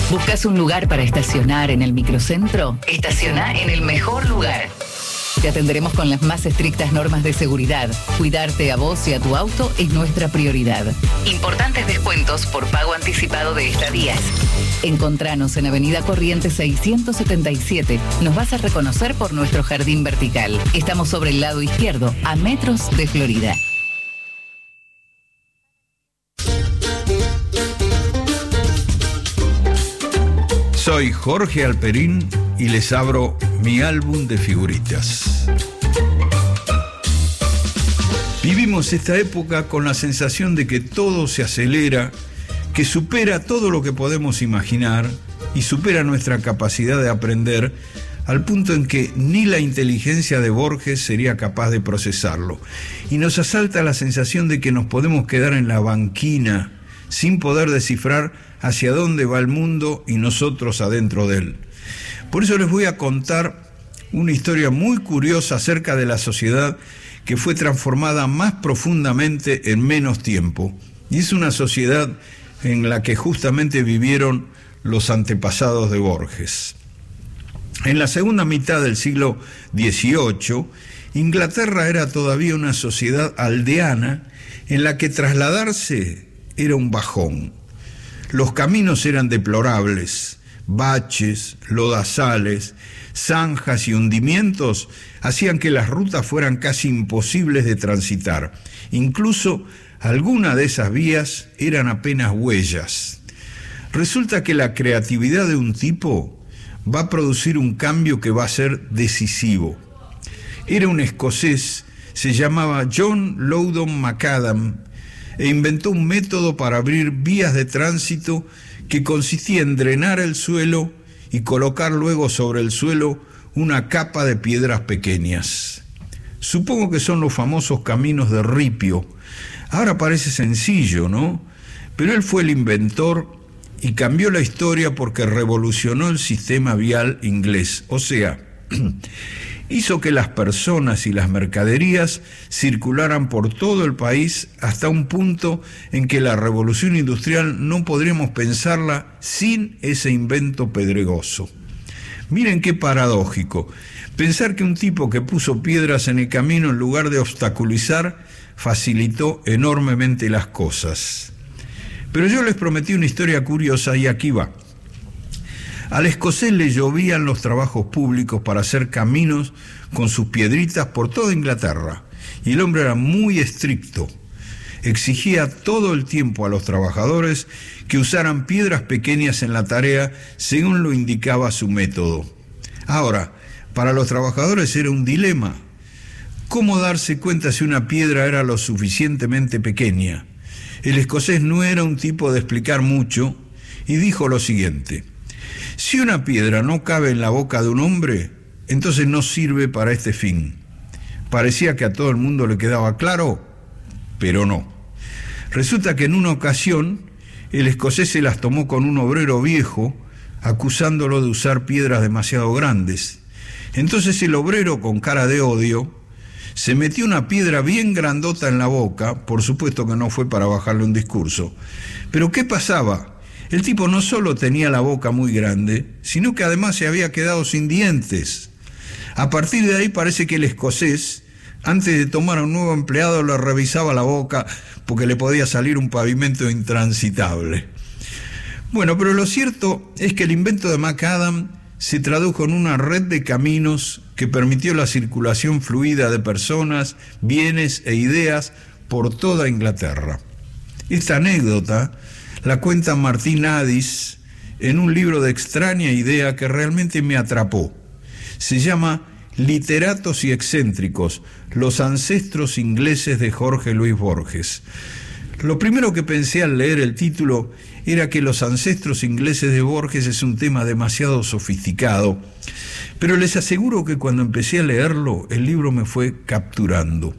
¿Buscas un lugar para estacionar en el microcentro? Estaciona en el mejor lugar. Te atenderemos con las más estrictas normas de seguridad. Cuidarte a vos y a tu auto es nuestra prioridad. Importantes descuentos por pago anticipado de estadías. Encontranos en Avenida Corrientes 677. Nos vas a reconocer por nuestro jardín vertical. Estamos sobre el lado izquierdo, a metros de Florida. Soy Jorge Alperín y les abro mi álbum de figuritas. Vivimos esta época con la sensación de que todo se acelera, que supera todo lo que podemos imaginar y supera nuestra capacidad de aprender, al punto en que ni la inteligencia de Borges sería capaz de procesarlo. Y nos asalta la sensación de que nos podemos quedar en la banquina sin poder descifrar hacia dónde va el mundo y nosotros adentro de él. Por eso les voy a contar una historia muy curiosa acerca de la sociedad que fue transformada más profundamente en menos tiempo. Y es una sociedad en la que justamente vivieron los antepasados de Borges. En la segunda mitad del siglo XVIII, Inglaterra era todavía una sociedad aldeana en la que trasladarse era un bajón. Los caminos eran deplorables, baches, lodazales, zanjas y hundimientos hacían que las rutas fueran casi imposibles de transitar. Incluso algunas de esas vías eran apenas huellas. Resulta que la creatividad de un tipo va a producir un cambio que va a ser decisivo. Era un escocés, se llamaba John Loudon Macadam, e inventó un método para abrir vías de tránsito que consistía en drenar el suelo y colocar luego sobre el suelo una capa de piedras pequeñas. Supongo que son los famosos caminos de ripio. Ahora parece sencillo, ¿no? Pero él fue el inventor y cambió la historia porque revolucionó el sistema vial inglés. O sea, hizo que las personas y las mercaderías circularan por todo el país hasta un punto en que la revolución industrial no podríamos pensarla sin ese invento pedregoso. Miren qué paradójico, pensar que un tipo que puso piedras en el camino en lugar de obstaculizar, facilitó enormemente las cosas. Pero yo les prometí una historia curiosa y aquí va. Al escocés le llovían los trabajos públicos para hacer caminos con sus piedritas por toda Inglaterra, y el hombre era muy estricto. Exigía todo el tiempo a los trabajadores que usaran piedras pequeñas en la tarea según lo indicaba su método. Ahora, para los trabajadores era un dilema. ¿Cómo darse cuenta si una piedra era lo suficientemente pequeña? El escocés no era un tipo de explicar mucho y dijo lo siguiente: si una piedra no cabe en la boca de un hombre, entonces no sirve para este fin. Parecía que a todo el mundo le quedaba claro, pero no. Resulta que en una ocasión el escocés se las tomó con un obrero viejo, acusándolo de usar piedras demasiado grandes. Entonces el obrero, con cara de odio, se metió una piedra bien grandota en la boca. Por supuesto que no fue para bajarle un discurso. Pero ¿qué pasaba? El tipo no solo tenía la boca muy grande, sino que además se había quedado sin dientes. A partir de ahí parece que el escocés, antes de tomar a un nuevo empleado, le revisaba la boca porque le podía salir un pavimento intransitable. Bueno, pero lo cierto es que el invento de Macadam se tradujo en una red de caminos que permitió la circulación fluida de personas, bienes e ideas por toda Inglaterra. Esta anécdota la cuenta Martín Addis en un libro de extraña idea que realmente me atrapó. Se llama Literatos y excéntricos, los ancestros ingleses de Jorge Luis Borges. Lo primero que pensé al leer el título era que los ancestros ingleses de Borges es un tema demasiado sofisticado, pero les aseguro que cuando empecé a leerlo, el libro me fue capturando.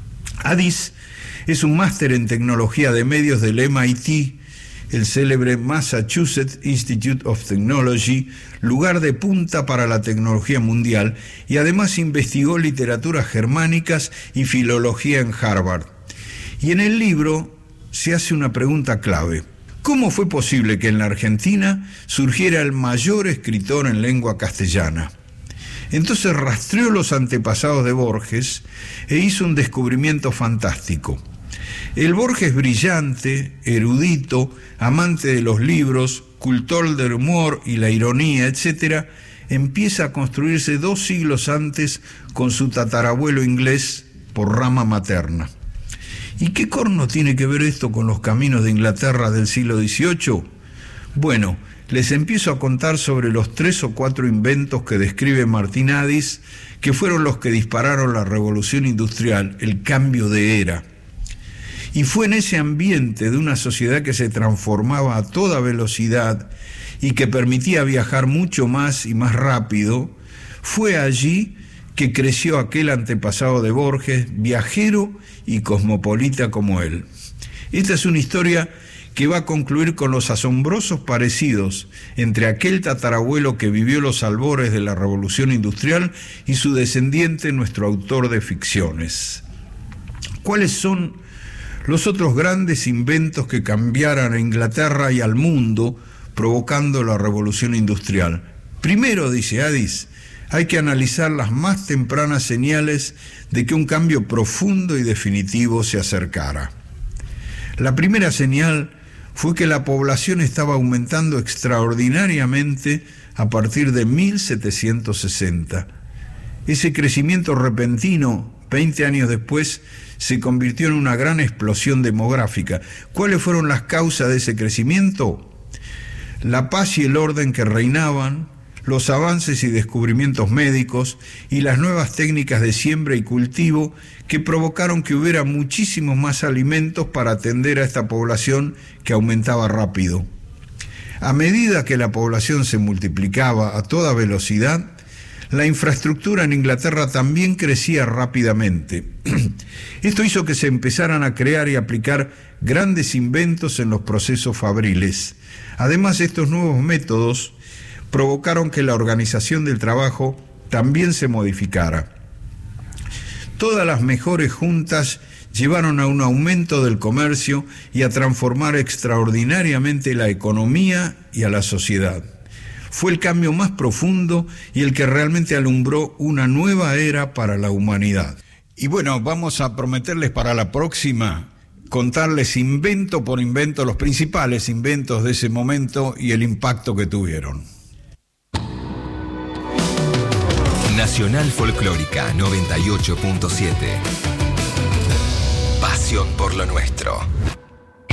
Addis es un máster en tecnología de medios del MIT, el célebre Massachusetts Institute of Technology, lugar de punta para la tecnología mundial, y además investigó literaturas germánicas y filología en Harvard. Y en el libro se hace una pregunta clave: ¿Cómo fue posible que en la Argentina surgiera el mayor escritor en lengua castellana? Entonces rastreó los antepasados de Borges e hizo un descubrimiento fantástico. El Borges brillante, erudito, amante de los libros, cultor del humor y la ironía, etc., empieza a construirse 2 siglos antes con su tatarabuelo inglés por rama materna. ¿Y qué corno tiene que ver esto con los caminos de Inglaterra del siglo XVIII? Bueno, les empiezo a contar sobre los 3 o 4 inventos que describe Martín Adis, que fueron los que dispararon la revolución industrial, el cambio de era. Y fue en ese ambiente de una sociedad que se transformaba a toda velocidad y que permitía viajar mucho más y más rápido, fue allí que creció aquel antepasado de Borges, viajero y cosmopolita como él. Esta es una historia que va a concluir con los asombrosos parecidos entre aquel tatarabuelo que vivió los albores de la Revolución Industrial y su descendiente, nuestro autor de ficciones. ¿Cuáles son los otros grandes inventos que cambiaran a Inglaterra y al mundo, provocando la Revolución Industrial? Primero, dice Adis, hay que analizar las más tempranas señales de que un cambio profundo y definitivo se acercara. La primera señal fue que la población estaba aumentando extraordinariamente a partir de 1760. Ese crecimiento repentino, 20 años después, se convirtió en una gran explosión demográfica. ¿Cuáles fueron las causas de ese crecimiento? La paz y el orden que reinaban, los avances y descubrimientos médicos y las nuevas técnicas de siembra y cultivo que provocaron que hubiera muchísimos más alimentos para atender a esta población que aumentaba rápido. A medida que la población se multiplicaba a toda velocidad, la infraestructura en Inglaterra también crecía rápidamente. Esto hizo que se empezaran a crear y aplicar grandes inventos en los procesos fabriles. Además, estos nuevos métodos provocaron que la organización del trabajo también se modificara. Todas las mejores juntas llevaron a un aumento del comercio y a transformar extraordinariamente la economía y a la sociedad. Fue el cambio más profundo y el que realmente alumbró una nueva era para la humanidad. Y bueno, vamos a prometerles para la próxima contarles invento por invento los principales inventos de ese momento y el impacto que tuvieron. Nacional Folclórica 98.7. Pasión por lo nuestro.